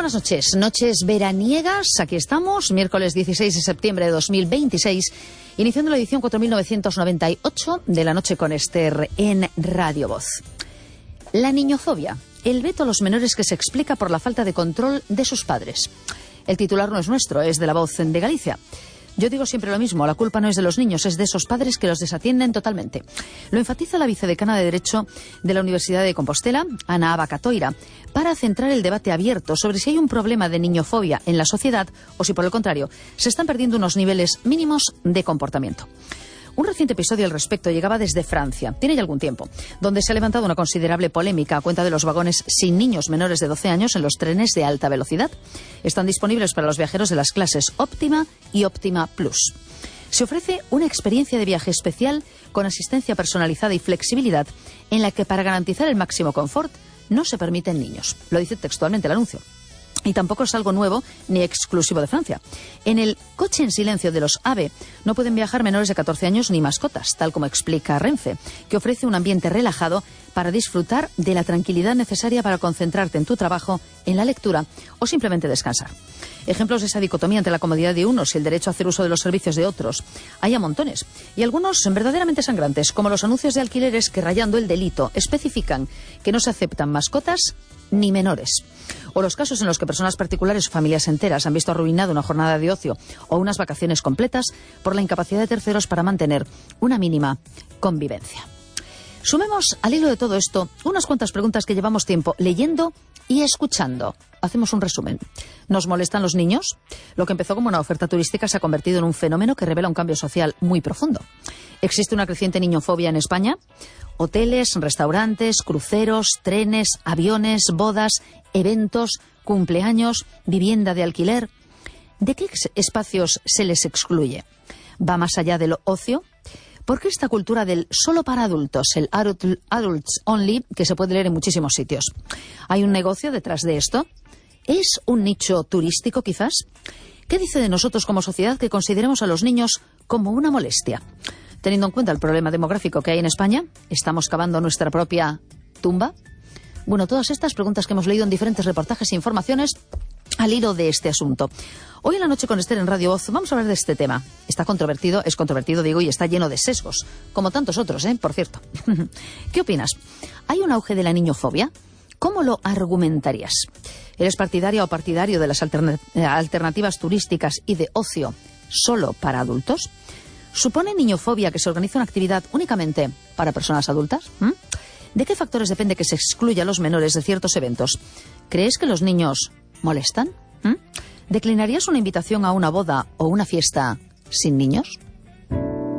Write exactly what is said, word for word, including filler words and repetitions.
buenas noches. Noches veraniegas, aquí estamos, miércoles dieciséis de septiembre de dos mil veintiséis, iniciando la edición cuatro mil novecientos noventa y ocho de La Noche con Esther en Radio Voz. La niñofobia, el veto a los menores que se explica por la falta de control de sus padres. El titular no es nuestro, es de La Voz de Galicia. Yo digo siempre lo mismo, la culpa no es de los niños, es de esos padres que los desatienden totalmente. Lo enfatiza la vicedecana de Derecho de la Universidad de Compostela, Ana Aba Catoira, para centrar el debate abierto sobre si hay un problema de niñofobia en la sociedad o si, por el contrario, se están perdiendo unos niveles mínimos de comportamiento. Un reciente episodio al respecto llegaba desde Francia, tiene ya algún tiempo, donde se ha levantado una considerable polémica a cuenta de los vagones sin niños menores de doce años en los trenes de alta velocidad. Están disponibles para los viajeros de las clases Óptima y Óptima Plus. Se ofrece una experiencia de viaje especial con asistencia personalizada y flexibilidad en la que, para garantizar el máximo confort, no se permiten niños. Lo dice textualmente el anuncio. Y tampoco es algo nuevo ni exclusivo de Francia. En el coche en silencio de los AVE no pueden viajar menores de catorce años ni mascotas, tal como explica Renfe, que ofrece un ambiente relajado para disfrutar de la tranquilidad necesaria para concentrarte en tu trabajo, en la lectura o simplemente descansar. Ejemplos de esa dicotomía entre la comodidad de unos y el derecho a hacer uso de los servicios de otros hay a montones, y algunos verdaderamente sangrantes, como los anuncios de alquileres que, rayando el delito, especifican que no se aceptan mascotas ni menores. O los casos en los que personas particulares o familias enteras han visto arruinada una jornada de ocio o unas vacaciones completas por la incapacidad de terceros para mantener una mínima convivencia. Sumemos al hilo de todo esto unas cuantas preguntas que llevamos tiempo leyendo y escuchando. Hacemos un resumen. ¿Nos molestan los niños? Lo que empezó como una oferta turística se ha convertido en un fenómeno que revela un cambio social muy profundo. ¿Existe una creciente niñofobia en España? Hoteles, restaurantes, cruceros, trenes, aviones, bodas, eventos, cumpleaños, vivienda de alquiler. ¿De qué espacios se les excluye? ¿Va más allá del ocio? ¿Por qué esta cultura del solo para adultos, el adult, adults only, que se puede leer en muchísimos sitios? ¿Hay un negocio detrás de esto? ¿Es un nicho turístico quizás? ¿Qué dice de nosotros como sociedad que consideremos a los niños como una molestia? Teniendo en cuenta el problema demográfico que hay en España, ¿estamos cavando nuestra propia tumba? Bueno, todas estas preguntas que hemos leído en diferentes reportajes e informaciones al hilo de este asunto. Hoy en La Noche con Esther en Radio Voz vamos a hablar de este tema. Está controvertido, es controvertido, digo, y está lleno de sesgos, como tantos otros, ¿eh? Por cierto. ¿Qué opinas? ¿Hay un auge de la niñofobia? ¿Cómo lo argumentarías? ¿Eres partidaria o partidario de las alterna- alternativas turísticas y de ocio solo para adultos? ¿Supone niñofobia que se organice una actividad únicamente para personas adultas? ¿Mm? ¿De qué factores depende que se excluya a los menores de ciertos eventos? ¿Crees que los niños molestan? ¿Mm? ¿Declinarías una invitación a una boda o una fiesta sin niños?